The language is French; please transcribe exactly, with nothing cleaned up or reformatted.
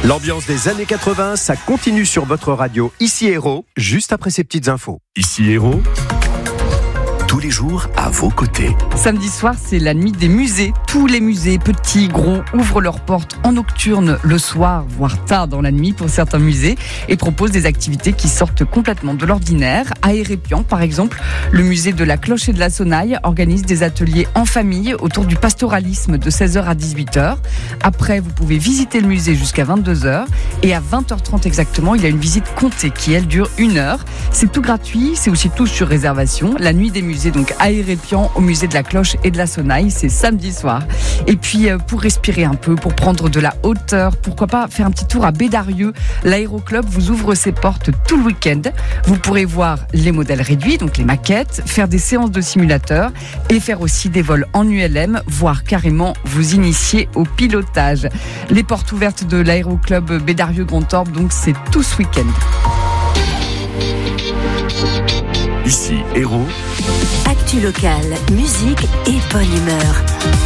L'ambiance des années quatre-vingts, ça continue sur votre radio. Ici Héros, juste après ces petites infos. Ici Héros, tous les jours à vos côtés. Samedi soir, c'est la nuit des musées. Tous les musées, petits, gros, ouvrent leurs portes en nocturne le soir, voire tard dans la nuit pour certains musées, et proposent des activités qui sortent complètement de l'ordinaire. À Hérépian, par exemple, le musée de la Cloche et de la Sonnaille organise des ateliers en famille autour du pastoralisme de seize heures à dix-huit heures. Après, vous pouvez visiter le musée jusqu'à vingt-deux heures. Et à vingt heures trente exactement, il y a une visite comptée qui, elle, dure une heure. C'est tout gratuit, c'est aussi tout sur réservation. La nuit des musées, donc à Hérépian, au musée de la Cloche et de la Sonnaille, c'est samedi soir. Et puis pour respirer un peu, pour prendre de la hauteur, pourquoi pas faire un petit tour à Bédarieux. L'aéroclub vous ouvre ses portes tout le week-end. Vous pourrez voir les modèles réduits, donc les maquettes, faire des séances de simulateurs et faire aussi des vols en U L M, voire carrément vous initier au pilotage. Les portes ouvertes de l'aéroclub Bédarieux-Grand-Orbe, donc c'est tout ce week-end. Ici Héros, actu locale, musique et bonne humeur.